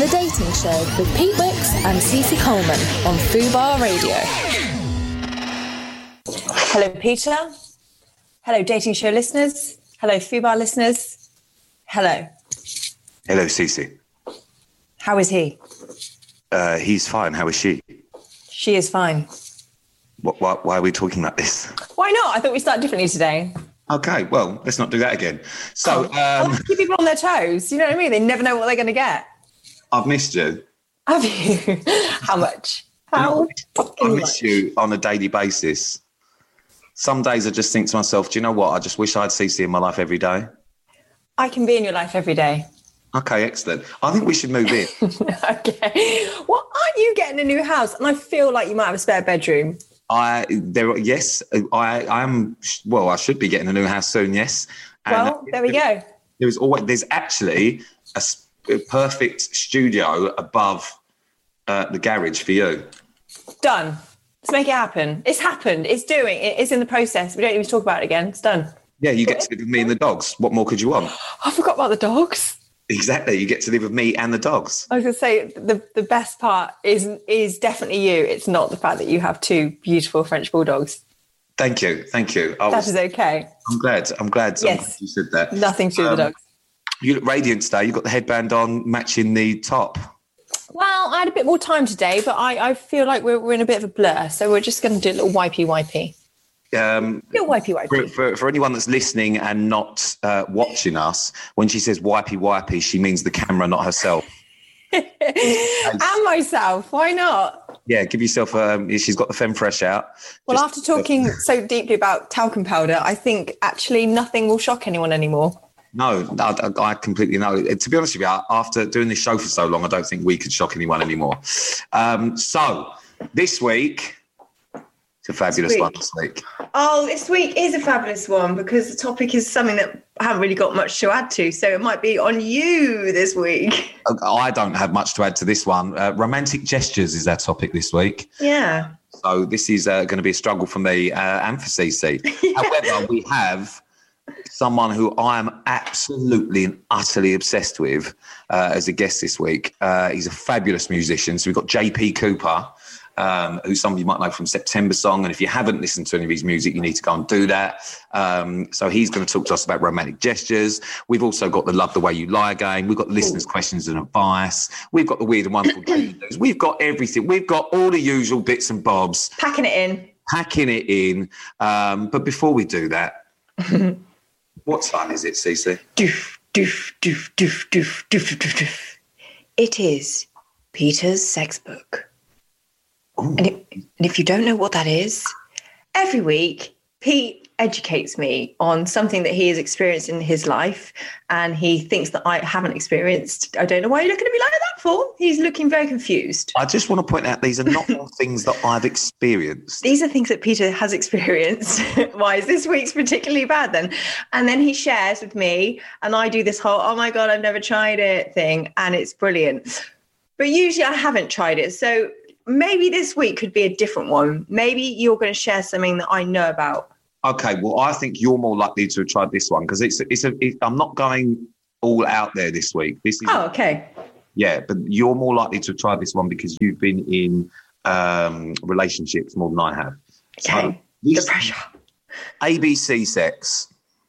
The Dating Show with Pete Wicks and Cece Coleman on Fubar Radio. Hello, Peter. Hello, Dating Show listeners. Hello, Fubar listeners. Hello. Hello, Cece. How is he? He's fine. How is she? She is fine. Why are we talking like this? Why not? I thought we'd start differently today. Okay, well, let's not do that again. So, keep people on their toes. You know what I mean? They never know what they're going to get. I've missed you. Have you? How much? How? I miss you on a daily basis. Some days I just think to myself, do you know what? I just wish I had Cece in my life every day. I can be in your life every day. Okay, excellent. I think we should move in. Okay. Well, aren't you getting a new house? And I feel like you might have a spare bedroom. Yes, I am. Well, I should be getting a new house soon. Yes. And there we go. There's actually a perfect studio above the garage for you. Done. Let's make it happen. It's happened. It's doing. It's in the process. We don't even talk about it again. It's done. Yeah, you get to live with me and the dogs. What more could you want? I forgot about the dogs. Exactly. You get to live with me and the dogs. I was going to say the best part is definitely you. It's not the fact that you have two beautiful French bulldogs. Thank you. That is okay. I'm glad. Yes. You said that. Nothing to do with the dogs. You look radiant today. You've got the headband on, matching the top. Well, I had a bit more time today, but I feel like we're in a bit of a blur. So we're just going to do a little wipey. For anyone that's listening and not watching us, when she says wipey, she means the camera, not herself. And myself. Why not? Yeah, give yourself she's got the Femme Fresh out. Well, after talking so deeply about talcum powder, I think actually nothing will shock anyone anymore. No, I completely know. To be honest with you, after doing this show for so long, I don't think we could shock anyone anymore. So this week, it's a fabulous one this week. Oh, this week is a fabulous one because the topic is something that I haven't really got much to add to. So it might be on you this week. I don't have much to add to this one. Romantic gestures is our topic this week. Yeah. So this is going to be a struggle for me and for Cece. Yeah. However, we have someone who I am absolutely and utterly obsessed with as a guest this week. He's a fabulous musician. So we've got JP Cooper, who some of you might know from September Song. And if you haven't listened to any of his music, you need to go and do that. So he's going to talk to us about romantic gestures. We've also got the Love the Way You Lie game. We've got listeners' questions and advice. We've got the weird and wonderful dating news. We've got everything. We've got all the usual bits and bobs. Packing it in. But before we do that, what time is it, Cece? Doof, doof, doof, doof, doof, doof, doof, doof. It is Peter's sex book. And if you don't know what that is, every week Pete educates me on something that he has experienced in his life and he thinks that I haven't experienced. I don't know why you're looking at me like that for. He's looking very confused. I just want to point out these are not all things that I've experienced. These are things that Peter has experienced. Why is this week's particularly bad then? And then he shares with me and I do this whole, oh my God, I've never tried it thing. And it's brilliant. But usually I haven't tried it. So maybe this week could be a different one. Maybe you're going to share something that I know about. Okay, well, I think you're more likely to have tried this one because I'm not going all out there this week. Okay. Yeah, but you're more likely to have tried this one because you've been in relationships more than I have. Okay, the pressure. ABC sex.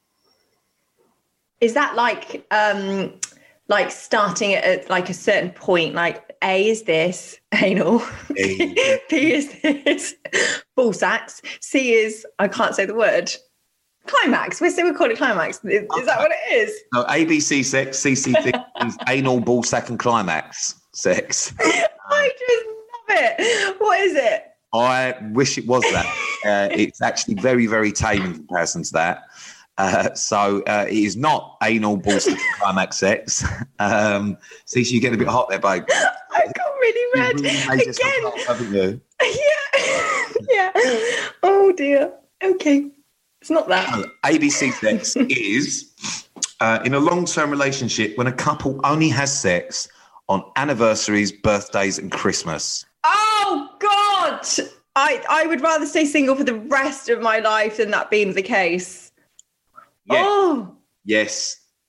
Is that like starting at like a certain point, like A is this, anal, B is this, ball sacks, C is, I can't say the word, climax. We call it climax. Is that what it is? No, ABC sex, CCT is anal, ball sack and climax sex. I just love it. What is it? I wish it was that. It's actually very, very tame in comparison to that. So it is not anal, ball sack and climax sex. See, you're getting a bit hot there, babe. I got really red again. Off, haven't you? Yeah. Oh dear. Okay, it's not that. No, ABC sex is in a long-term relationship when a couple only has sex on anniversaries, birthdays, and Christmas. Oh God! I would rather stay single for the rest of my life than that being the case. Yeah. Oh. Yes.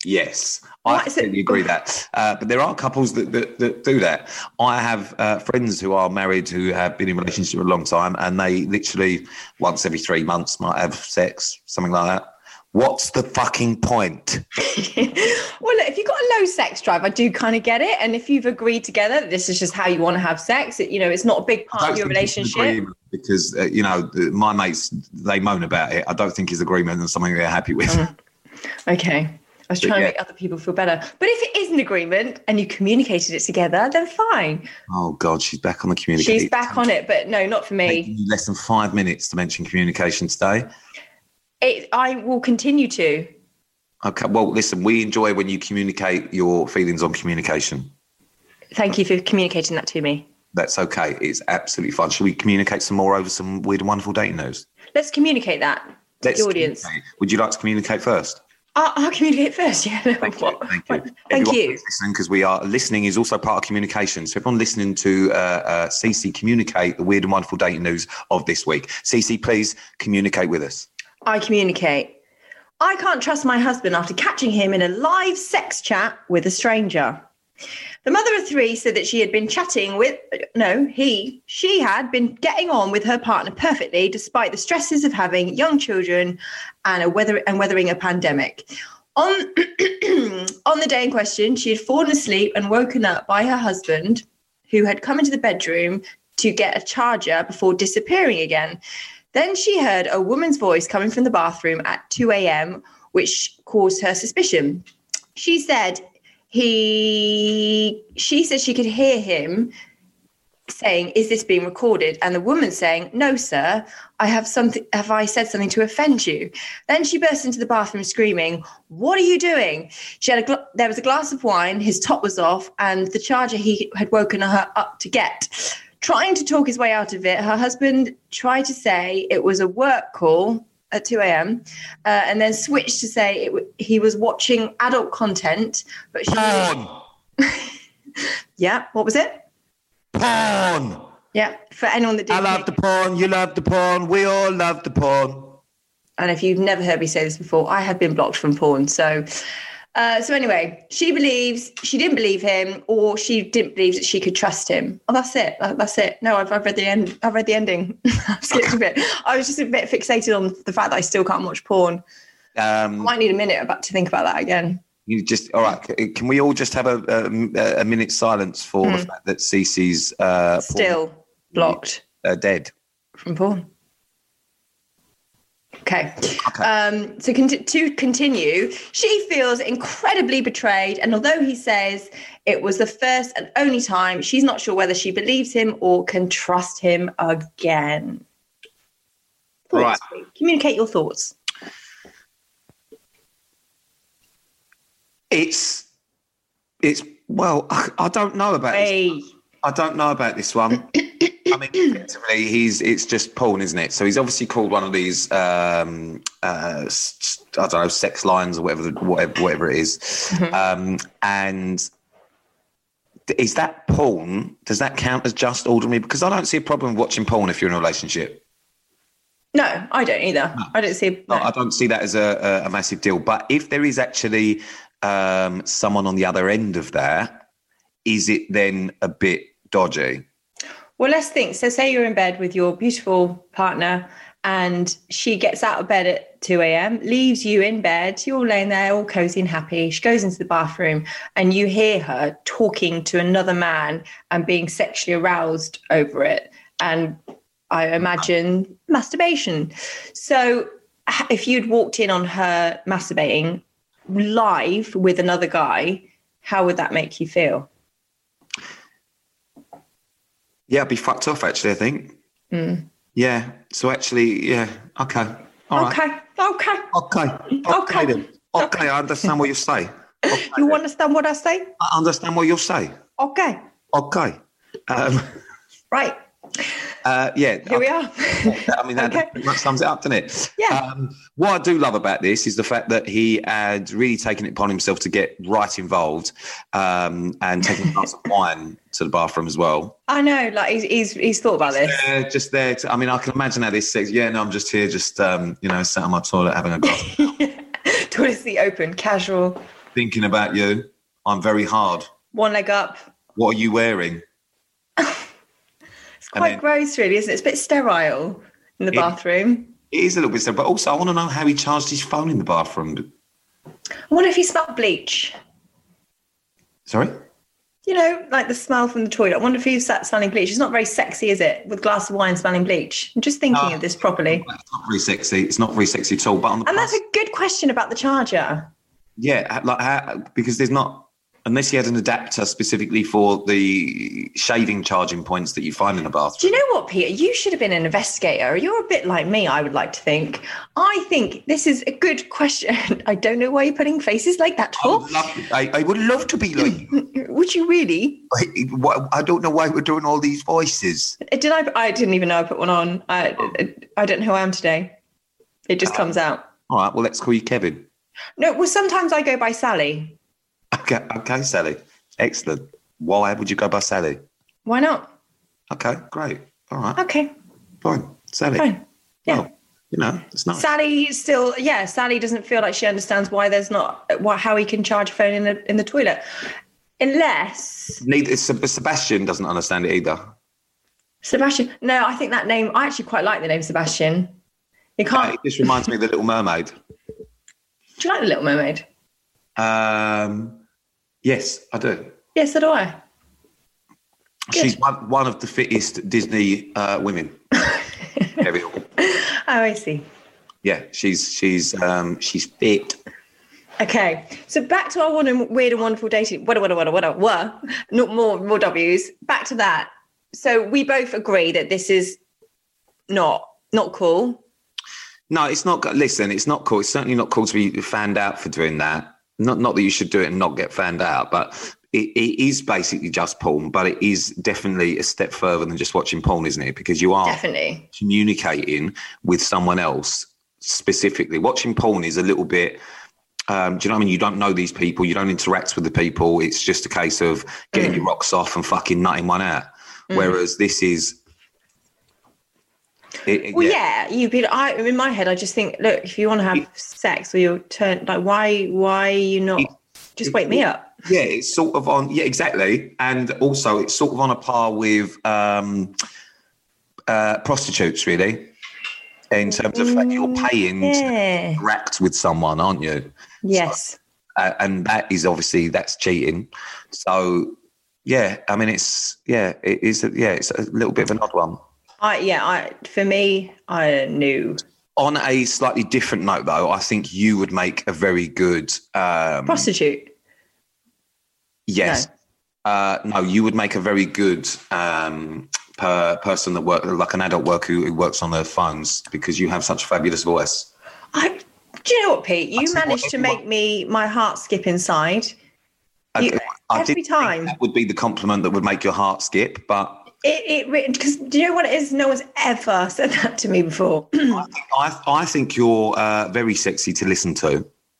Yes, I completely agree that. But there are couples that do that. I have friends who are married who have been in relationships for a long time, and they literally once every 3 months might have sex, something like that. What's the fucking point? Well, look, if you've got a low sex drive, I do kind of get it. And if you've agreed together that this is just how you want to have sex, it's not a big part of your relationship. Because, my mates, they moan about it. I don't think it's agreement and something they're happy with. Okay. I was trying to make other people feel better. But if it is an agreement and you communicated it together, then fine. Oh, God, she's back on the communication. She's back on it, but no, not for me. Less than 5 minutes to mention communication today. I will continue to. Okay, well, listen, we enjoy when you communicate your feelings on communication. Thank you for communicating that to me. That's okay. It's absolutely fine. Should we communicate some more over some weird and wonderful dating news? Let's communicate that to the audience. Would you like to communicate first? I'll communicate first, yeah. Thank you. Thank you. Listening, because listening is also part of communication. So everyone listening to Cece communicate the weird and wonderful dating news of this week. Cece, please communicate with us. I communicate. I can't trust my husband after catching him in a live sex chat with a stranger. The mother of 3 said that she had been she had been getting on with her partner perfectly despite the stresses of having young children and weathering a pandemic. On the day in question, she had fallen asleep and woken up by her husband, who had come into the bedroom to get a charger before disappearing again. Then she heard a woman's voice coming from the bathroom at 2 a.m., which caused her suspicion. She said she could hear him saying, "Is this being recorded?" And the woman saying, "No, sir, have I said something to offend you?" Then she burst into the bathroom screaming, "What are you doing?" There was a glass of wine, his top was off, and the charger he had woken her up to get. Trying to talk his way out of it, her husband tried to say it was a work call at 2 a.m. And then switched to say he was watching adult content. But Porn! Yeah, what was it? Porn! Yeah, for anyone that didn't. I love the porn, you love the porn, we all love the porn. And if you've never heard me say this before, I have been blocked from porn. So anyway, she didn't believe him, or she didn't believe that she could trust him. Oh, that's it. That's it. No, I've read the end. I've read the ending. I've skipped a bit. I was just a bit fixated on the fact that I still can't watch porn. I might need a minute to think about that again. All right. Can we all just have a minute's silence for the fact that Cece's still blocked, dead from porn? Okay. So to continue, she feels incredibly betrayed. And although he says it was the first and only time, she's not sure whether she believes him or can trust him again. Right. Communicate your thoughts. Well, I don't know about this. I don't know about this one. I mean, effectively, it's just porn, isn't it? So he's obviously called one of these, I don't know, sex lines or whatever it is. Mm-hmm. And is that porn? Does that count as just ordinary? Because I don't see a problem with watching porn if you're in a relationship. No, I don't either. No. I don't see. No. I don't see that as a massive deal. But if there is actually someone on the other end of that, is it then a bit dodgy? Well, let's think. So say you're in bed with your beautiful partner and she gets out of bed at 2 a.m., leaves you in bed, you're all laying there all cozy and happy. She goes into the bathroom and you hear her talking to another man and being sexually aroused over it. And I imagine masturbation. So if you'd walked in on her masturbating live with another guy, how would that make you feel? Yeah, I'd be fucked off, actually, I think. Mm. Yeah. So actually, yeah. Okay. All right. Okay, then. Okay, I understand what you say. Okay, you understand what I say? I understand what you say. Okay. Okay. Right. Yeah. Here we are. I mean, that pretty much sums it up, doesn't it? Yeah. What I do love about this is the fact that he had really taken it upon himself to get right involved and taking a glass of wine to the bathroom as well. I know, like he's thought about this. Just there. I mean, I can imagine how this says, yeah, no, I'm just here, just, sat on my toilet having a glass. Toilet seat open, casual. Thinking about you. I'm very hard. One leg up. What are you wearing? It's quite gross, really, isn't it? It's a bit sterile in the bathroom. It is a little bit sterile, but also I want to know how he charged his phone in the bathroom. I wonder if he smelled bleach. Sorry? You know, like the smell from the toilet. I wonder if he sat smelling bleach. It's not very sexy, is it? With a glass of wine smelling bleach. I'm just thinking of this properly. It's not very sexy. It's not very sexy at all. But and that's a good question about the charger. Yeah, because there's not, unless he had an adapter specifically for the shaving charging points that you find in a bathroom. Do you know what, Peter? You should have been an investigator. You're a bit like me, I would like to think. I think this is a good question. I don't know why you're putting faces like that for. I would love to be like you. Would you really? I don't know why we're doing all these voices. I didn't even know I put one on. I don't know who I am today. It just comes out. All right, well, let's call you Kevin. No, well, sometimes I go by Sally. Okay, Sally. Excellent. Why would you go by Sally? Why not? Okay, great. All right. Okay. Fine. Sally. Fine. Yeah. Well, you know, it's nice. Sally Sally doesn't feel like she understands why there's not how he can charge a phone in the toilet. Unless Sebastian doesn't understand it either. Sebastian. No, I think that name, I actually quite like the name Sebastian. You can't. It just reminds me of The Little Mermaid. Do you like The Little Mermaid? Yes, I do. Yes, so do I. Good. She's one of the fittest Disney women. Oh, I see. Yeah, she's fit. Okay, so back to our weird and wonderful dating. What? Not more W's. Back to that. So we both agree that this is not cool. No, it's not. Listen, it's not cool. It's certainly not cool to be fanned out for doing that. Not that you should do it and not get fanned out, but it is basically just porn. But it is definitely a step further than just watching porn, isn't it? Because you are definitely communicating with someone else specifically. Watching porn is a little bit. Do you know what I mean? You don't know these people. You don't interact with the people. It's just a case of getting your rocks off and fucking nutting one out. Whereas this is. In my head, I just think, look, if you want to have sex or you're why are you not just wake me up? Yeah, it's sort of on. Yeah, exactly. And also it's sort of on a par with prostitutes, really, in terms of you're paying to interact with someone, aren't you? Yes. So, and that is obviously, that's cheating. So, yeah, I mean, it's a little bit of an odd one. For me, I knew. On a slightly different note, though, I think you would make a very good prostitute. Yes. No, you would make a very good person that works like an adult worker who works on their phones, because you have such a fabulous voice. Do you know what, Pete? You managed to make my heart skip inside. Every time. That would be the compliment that would make your heart skip, but. Because do you know what it is? No one's ever said that to me before. I think you're very sexy to listen to.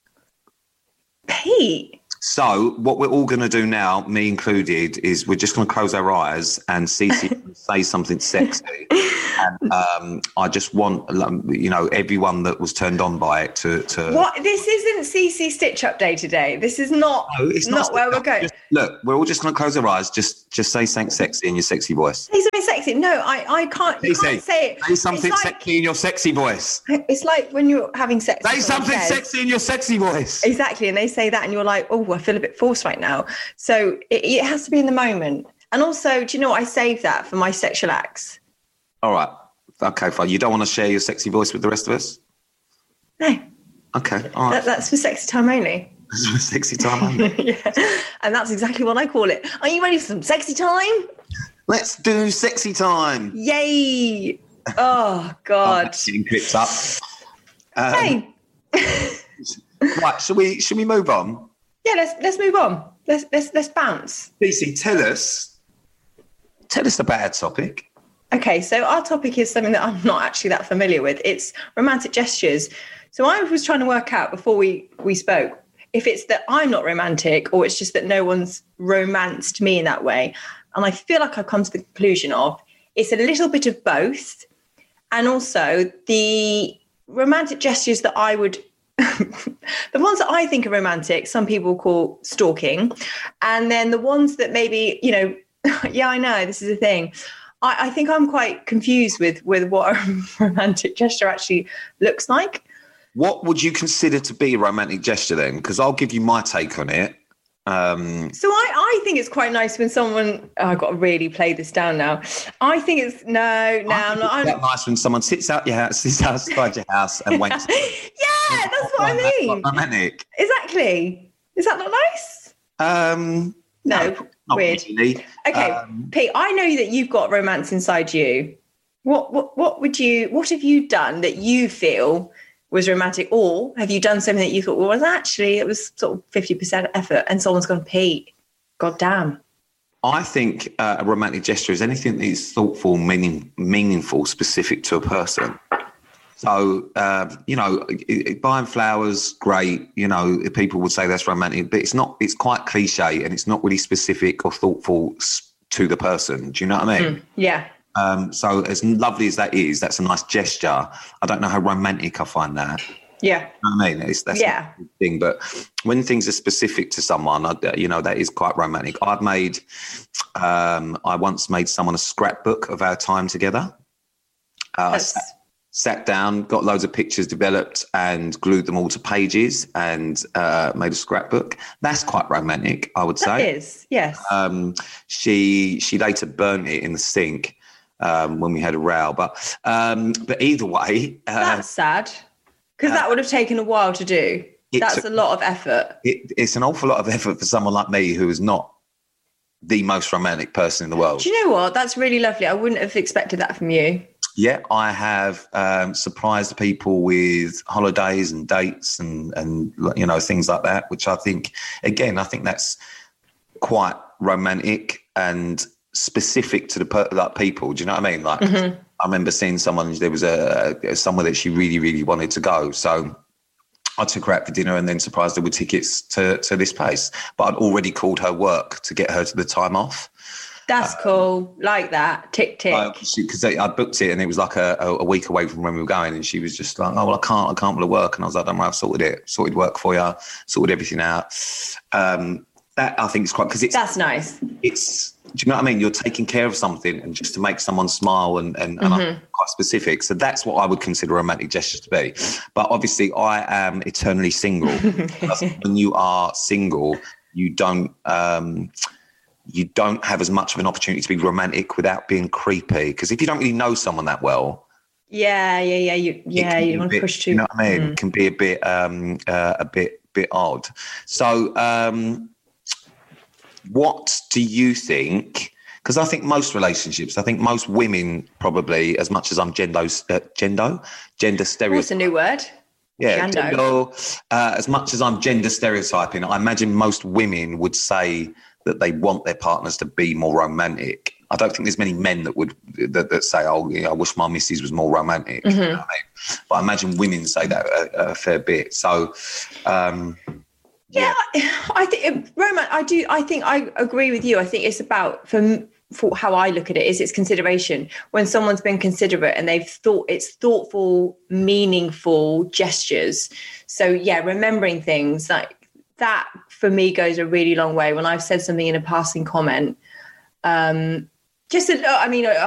Pete. So what we're all going to do now, me included, is we're just going to close our eyes and Cece say something sexy. And I just want, everyone that was turned on by it to... What? This isn't CC Stitch Up Day today. This is not, not where we're going. Look, we're all just going to close our eyes. Just say something sexy in your sexy voice. Say something sexy. No, I can't. You can't say it. Say something sexy in your sexy voice. It's like when you're having sex. Say something sexy in your sexy voice. Exactly. And they say that and you're like, oh, I feel a bit forced right now. So it has to be in the moment. And also, do you know what? I save that for my sexual acts. All right. Okay, fine. You don't want to share your sexy voice with the rest of us? No. Okay. All right. That's for sexy time only. That's for sexy time only. Yeah. And that's exactly what I call it. Are you ready for some sexy time? Let's do sexy time. Yay. Oh, God. Getting clipped up. Hey. Right. Should we move on? Yeah, let's move on. Let's bounce. DC, tell us about a topic. Okay, so our topic is something that I'm not actually that familiar with. It's romantic gestures. So I was trying to work out before we spoke if it's that I'm not romantic or it's just that no one's romanced me in that way. And I feel like I've come to the conclusion of it's a little bit of both. And also the romantic gestures that I would the ones that I think are romantic, some people call stalking. And then the ones that maybe, yeah, I know this is a thing. I think I'm quite confused with what a romantic gesture actually looks like. What would you consider to be a romantic gesture then? Because I'll give you my take on it. So I think it's quite nice when someone, I've got to really play this down now. I think it's, I'm not. It's nice when someone sits outside your house and waits. Yeah, that's what I mean. Romantic. Exactly. Is that not nice? No, not weird. Really. Okay, Pete, I know that you've got romance inside you. What have you done that you feel was romantic, or have you done something that you thought, well, actually it was sort of 50% effort, and someone's gone, Pete, God damn. I think a romantic gesture is anything that is thoughtful, meaningful, specific to a person. So, buying flowers, great. People would say that's romantic, but it's not. It's quite cliche, and it's not really specific or thoughtful to the person. Do you know what I mean? Yeah. So as lovely as that is, that's a nice gesture. I don't know how romantic I find that. Yeah. You know what I mean? That's the thing. But when things are specific to someone, that is quite romantic. I once made someone a scrapbook of our time together. Sat down, got loads of pictures developed and glued them all to pages and made a scrapbook. That's quite romantic, I would say. It is, yes. She later burnt it in the sink when we had a row. But either way... that's sad, because that would have taken a while to do. That's a lot of effort. It's an awful lot of effort for someone like me who is not the most romantic person in the world. Do you know what? That's really lovely. I wouldn't have expected that from you. Yeah, I have surprised people with holidays and dates and things like that, which I think that's quite romantic and specific to the people. Do you know what I mean? Like, I remember seeing someone, there was somewhere that she really, really wanted to go. So I took her out for dinner and then surprised her with tickets to this place. But I'd already called her work to get her to the time off. That's cool. Like that. Tick, tick. Because I booked it and it was like a week away from when we were going, and she was just like, oh, well, I can't will work. And I was like, don't worry, I've sorted work for you, sorted everything out. That I think is quite, because that's nice. Do you know what I mean? You're taking care of something, and just to make someone smile and I'm quite specific. So that's what I would consider a romantic gesture to be. But obviously I am eternally single. When you are single, you don't have as much of an opportunity to be romantic without being creepy. Because if you don't really know someone that well, you don't want to push too. You know what I mean? It can be a bit odd. So, what do you think? Because I think most relationships, most women probably, as much as I'm gender stereotyping. What's a new word? Yeah, gender, as much as I'm gender stereotyping, I imagine most women would say that they want their partners to be more romantic. I don't think there's many men that say, "Oh, yeah, I wish my missus was more romantic." You know what I mean? But I imagine women say that a fair bit. So, I think romance. I think I agree with you. I think it's about for how I look at it is it's consideration. When someone's been considerate and they've thought, it's thoughtful, meaningful gestures. So yeah, remembering things like that for me goes a really long way. When I've said something in a passing comment,